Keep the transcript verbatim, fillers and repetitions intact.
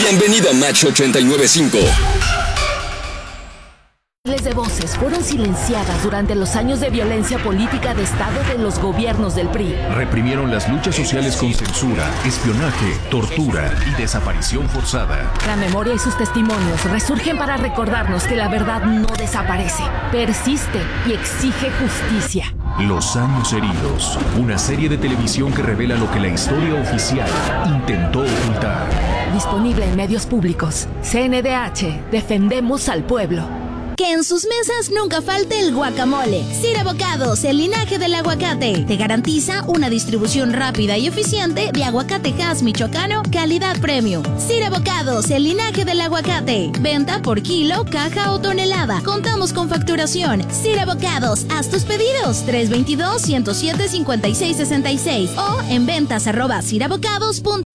Bienvenido a Match ochenta y nueve punto cinco. Miles de voces fueron silenciadas durante los años de violencia política de Estado de los gobiernos del P R I. Reprimieron las luchas sociales con censura, espionaje, tortura y desaparición forzada. La memoria y sus testimonios resurgen para recordarnos que la verdad no desaparece, persiste y exige justicia. Los años heridos, una serie de televisión que revela lo que la historia oficial intentó ocultar. Disponible en medios públicos. C N D H, defendemos al pueblo. Que en sus mesas nunca falte el guacamole. Sir Avocados, el linaje del aguacate. Te garantiza una distribución rápida y eficiente de aguacate Hass michoacano, calidad premium. Sir Avocados, el linaje del aguacate. Venta por kilo, caja o tonelada. Contamos con facturación. Sir Avocados, haz tus pedidos. tres dos dos, uno cero siete, cinco seis seis seis o en ventas arroba siravocados punto com.